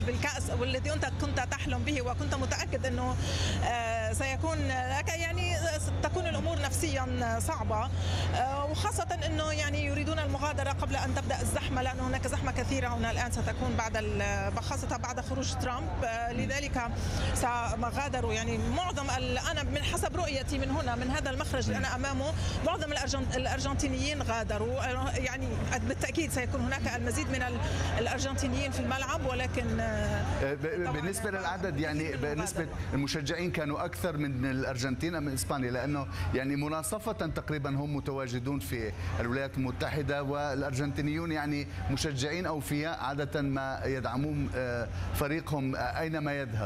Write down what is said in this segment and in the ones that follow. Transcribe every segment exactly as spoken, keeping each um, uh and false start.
بالكأس والذي أنت كنت تحلم به وكنت متأكد أنه سيكون لك، يعني تكون الأمور نفسيا صعبة، وخاصة أنه يعني يريدون المغادرة قبل أن تبدأ الزحمة، لأن هناك زحمة كثيرة هنا الآن ستكون بعد خاصة بعد خروج ترامب. لذلك سغادروا يعني معظم، أنا من حسب رؤيتي من هنا من هذا المخرج اللي أنا أمامه، معظم الأرجنتينيين غادروا. يعني بالتأكيد سيكون هناك المزيد من الأرجنتينيين في الملعب، ولكن بالنسبة للعدد يعني بالنسبة المشجعين كانوا أكثر من الأرجنتين أم من إسبانيا؟ لأنه يعني مناصفة تقريبا هم متواجدون في الولايات المتحدة، والأرجنتينيون يعني مشجعين أوفياء عادة ما يدعمون فريقهم أينما يذهب.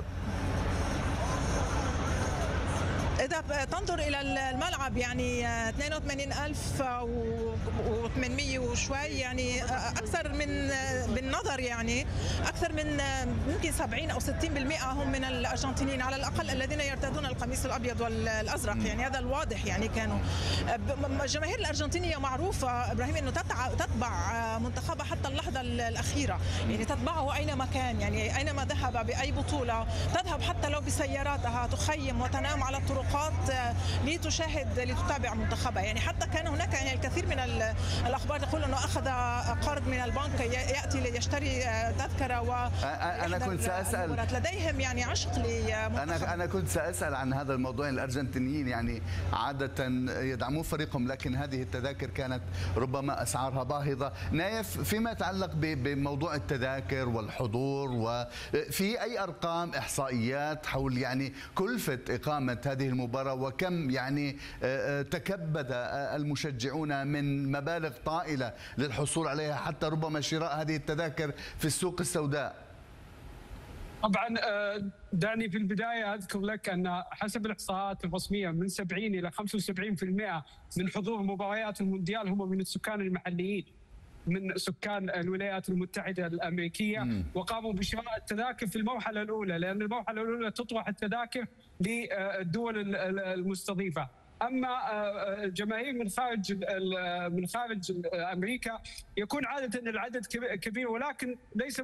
إذا تنظر إلى الملعب يعني اثنين وثمانين ألف وثمانمئة وشوي، يعني أكثر من بالنظر يعني أكثر من يمكن سبعين أو ستين بالمئة هم من الأرجنتينيين على الأقل الذين يرتدون القميص الأبيض والأزرق. يعني هذا الواضح. يعني كانوا الجماهير الأرجنتينية معروفة إبراهيم أنه تتبع منتخبها حتى اللحظة الأخيرة، يعني تتبعه أينما كان، يعني أينما ذهب بأي بطولة تذهب حتى لو بسياراتها، تخيم وتنام على الطرقات لتشاهد لتتابع منتخبها. يعني حتى كان هناك يعني الكثير من الاخبار تقول انه اخذ قرض من البنك ياتي ليشتري تذكره. و انا كنت ساسال لديهم يعني عشق لمنتخب. انا انا كنت ساسال عن هذا الموضوع. الارجنتينيين يعني عاده يدعمون فريقهم، لكن هذه التذاكر كانت ربما اسعارها باهظه. نايف، فيما يتعلق بموضوع التذاكر والحضور، وفي اي ارقام احصائيات حول يعني كلفه اقامه هذه المباراة، وكم يعني تكبد المشجعون من مبالغ طائلة للحصول عليها، حتى ربما شراء هذه التذاكر في السوق السوداء؟ طبعا دعني في البداية أذكر لك أن حسب الإحصاءات الرسمية من سبعين إلى خمسة وسبعين بالمئة من حضور مباريات المونديال هم من السكان المحليين، من سكان الولايات المتحدة الأمريكية. مم. وقاموا بشراء التذاكر في المرحلة الأولى، لأن المرحلة الأولى تطرح التذاكر للدول المستضيفة. أما الجماهير من خارج من خارج أمريكا يكون عادة العدد كبير، ولكن ليس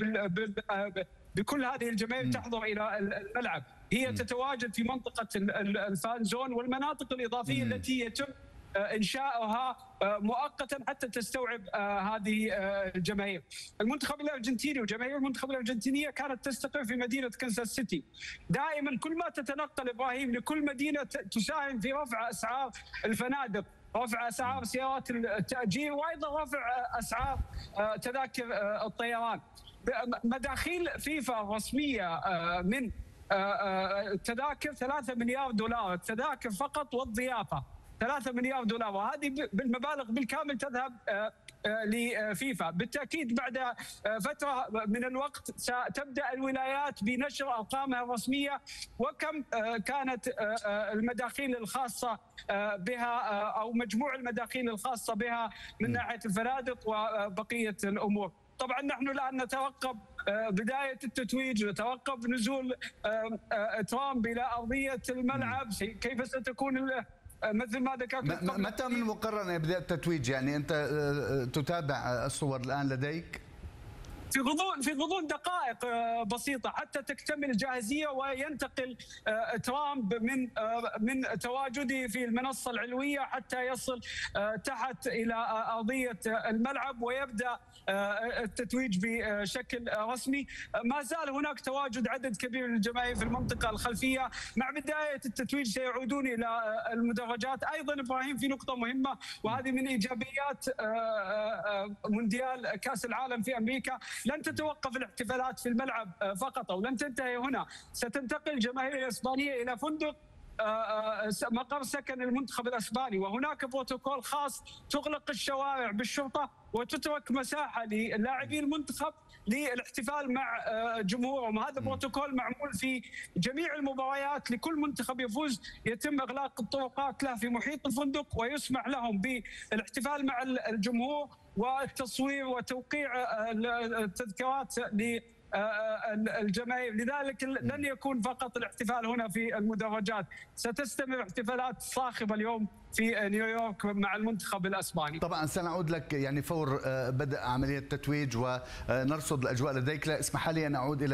بكل هذه الجماهير تحضر إلى الملعب. هي تتواجد في منطقة الفان زون والمناطق الإضافية مم. التي يتم إنشاؤها مؤقتا حتى تستوعب هذه الجماهير. المنتخب الأرجنتيني وجماهير المنتخب الأرجنتينية كانت تستقر في مدينة كنساس سيتي. دائما كل ما تتنقل إبراهيم لكل مدينة تساهم في رفع أسعار الفنادق، رفع أسعار سيارات التأجير، وأيضا رفع أسعار تذاكر الطيران. مداخيل فيفا الرسمية من التذاكر ثلاثة مليار دولار، التذاكر فقط والضيافة ثلاثة مليار دولار، وهذه بالمبالغ بالكامل تذهب لفيفا. بالتأكيد بعد فترة من الوقت ستبدأ الولايات بنشر أرقامها الرسمية وكم كانت المداخيل الخاصة بها أو مجموع المداخيل الخاصة بها من ناحية الفنادق وبقية الأمور. طبعا نحن الآن نترقب بداية التتويج، نترقب نزول ترامب إلى أرضية الملعب، كيف ستكون مثل ما ذكرت. متى من المقرر ان يبدا التتويج؟ يعني انت تتابع الصور الان لديك؟ في غضون في غضون دقائق بسيطه حتى تكتمل الجاهزيه وينتقل ترامب من من تواجده في المنصه العلويه حتى يصل تحت الى ارضيه الملعب ويبدا التتويج بشكل رسمي. ما زال هناك تواجد عدد كبير من الجماهير في المنطقه الخلفيه. مع بدايه التتويج سيعودون الى المدرجات. ايضا ابراهيم في نقطه مهمه، وهذه من ايجابيات مونديال كاس العالم في امريكا، لن تتوقف الاحتفالات في الملعب فقط او لن تنتهي هنا. ستنتقل الجماهير الاسبانيه الى فندق مقر سكن المنتخب الاسباني، وهناك بروتوكول خاص تغلق الشوارع بالشرطه وتترك مساحه للاعبي المنتخب للاحتفال مع جمهورهم. هذا بروتوكول معمول في جميع المباريات. لكل منتخب يفوز يتم اغلاق الطرقات له في محيط الفندق ويسمح لهم بالاحتفال مع الجمهور والتصوير وتوقيع التذكارات الجماهير. لذلك لن يكون فقط الاحتفال هنا في المدرجات، ستستمر احتفالات صاخبة اليوم في نيويورك مع المنتخب الاسباني. طبعا سنعود لك يعني فور بدء عمليه التتويج ونرصد الاجواء لديك. لا اسمح لي ان اعود الى